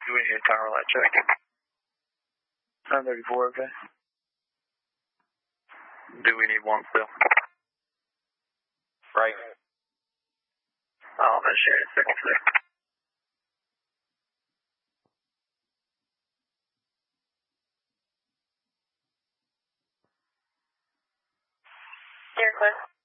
Do we need a power light check? 934, okay. Do we need one still? Right. Oh, that's shit. Second six. You're clear.